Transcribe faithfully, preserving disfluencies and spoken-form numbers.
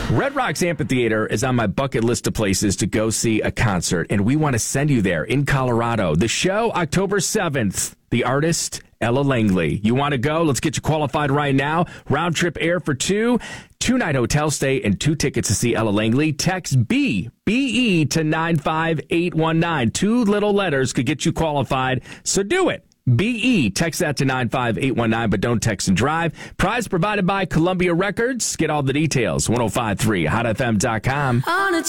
Red Rocks Amphitheater is on my bucket list of places to go see a concert, and we want to send you there in Colorado. The show, October seventh. The artist, Ella Langley. You want to go? Let's get you qualified right now. Round trip air for two, two-night hotel stay, and two tickets to see Ella Langley. Text B, B E to nine five eight one nine. Two little letters could get you qualified, so do it. B E, text that to nine five eight one nine, but don't text and drive. Prize provided by Columbia Records. Get all the details, ten fifty-three hot f m dot com.